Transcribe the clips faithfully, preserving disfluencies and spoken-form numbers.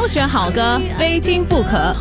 挑选好歌，非听不可。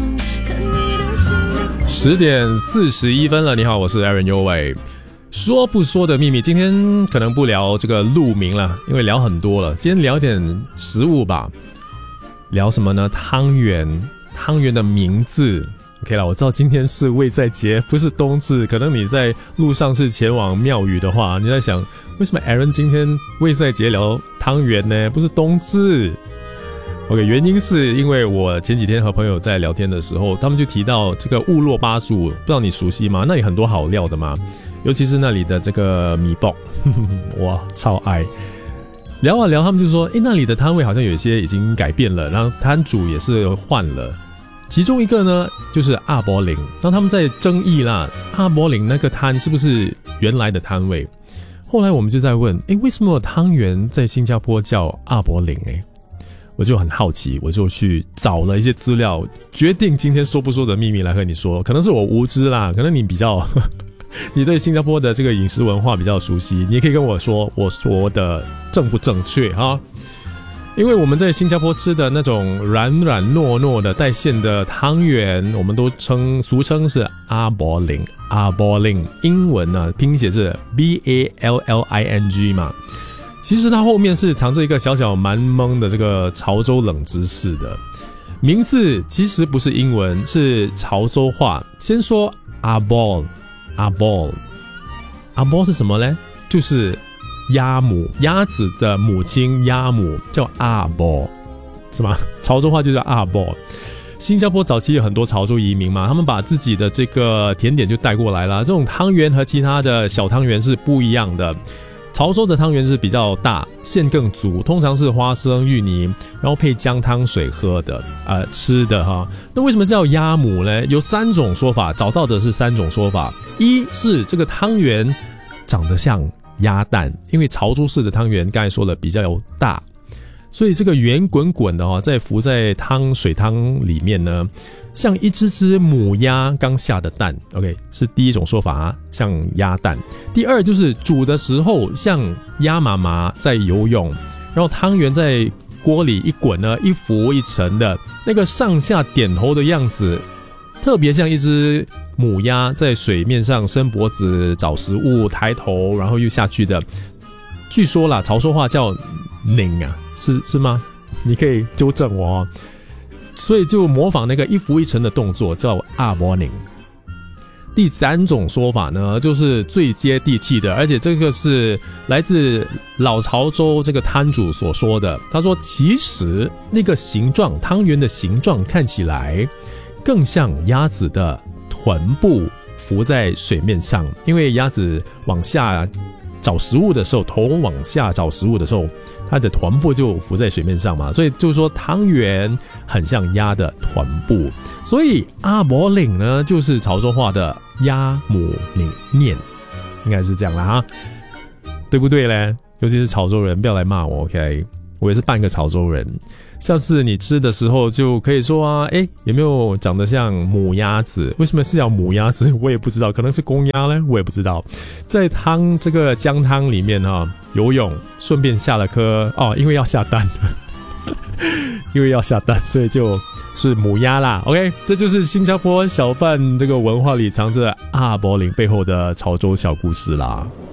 十点四十一分了，你好，我是 Aaron 优伟。说不说的秘密，今天可能不聊这个路名了，因为聊很多了。今天聊点食物吧，聊什么呢？汤圆，汤圆的名字。OK 了，我知道今天是卫赛节，不是冬至。可能你在路上是前往庙宇的话，你在想，为什么 Aaron 今天卫赛节聊汤圆呢？不是冬至。OK， 原因是因为我前几天和朋友在聊天的时候，他们就提到这个乌洛巴族，不知道你熟悉吗？那里很多好料的嘛，尤其是那里的这个米爆，哇，超爱。聊啊聊，他们就说，诶，那里的摊位好像有一些已经改变了，然后摊主也是换了。其中一个呢，就是阿波林，让他们在争议啦，阿波林那个摊是不是原来的摊位？后来我们就在问，诶，为什么汤圆在新加坡叫阿波林？诶，我就很好奇，我就去找了一些资料，决定今天说不说的秘密来和你说。可能是我无知啦，可能你比较你对新加坡的这个饮食文化比较熟悉，你也可以跟我说我说的正不正确哈。因为我们在新加坡吃的那种软软糯糯的带馅的汤圆，我们都称俗称是阿波林，阿波林英文呢拼写是 B A L L I N G 嘛。其实它后面是藏着一个小小蛮懵的这个潮州冷知识的，名字其实不是英文，是潮州话。先说阿波，阿波，阿波是什么呢？就是鸭母，鸭子的母亲鸭母叫阿波，是吗？潮州话就叫阿波。新加坡早期有很多潮州移民嘛，他们把自己的这个甜点就带过来了。这种汤圆和其他的小汤圆是不一样的。潮州的汤圆是比较大，馅更足，通常是花生、芋泥，然后配姜汤水喝的，呃，吃的哈。那为什么叫鸭母呢？有三种说法，找到的是三种说法。一是这个汤圆长得像鸭蛋，因为潮州式的汤圆刚才说了比较大，所以这个圆滚滚的哈，在浮在汤水汤里面呢，像一只只母鸭刚下的蛋。 OK， 是第一种说法啊，像鸭蛋。第二就是煮的时候像鸭妈妈在游泳，然后汤圆在锅里一滚呢，一浮一沉的那个上下点头的样子，特别像一只母鸭在水面上伸脖子找食物，抬头然后又下去的。据说啦，潮州话叫拧啊，是是吗？你可以纠正我哦。所以就模仿那个一浮一沉的动作，叫阿波拧。第三种说法呢，就是最接地气的，而且这个是来自老潮州这个摊主所说的。他说，其实那个形状，汤圆的形状看起来更像鸭子的臀部浮在水面上，因为鸭子往下找食物的时候，头往下找食物的时候，它的臀部就浮在水面上嘛，所以就是说汤圆很像鸭的臀部，所以阿波岭呢就是潮州话的鸭母岭念，应该是这样啦哈，对不对嘞？尤其是潮州人，不要来骂我 ，OK？ 我也是半个潮州人。下次你吃的时候就可以说啊，诶，有没有长得像母鸭子？为什么是叫母鸭子？我也不知道，可能是公鸭呢，我也不知道。在汤这个姜汤里面啊，游泳，顺便下了颗哦，因为要下蛋，因为要下蛋，所以就是母鸭啦。OK， 这就是新加坡小贩这个文化里藏着阿波岭背后的潮州小故事啦。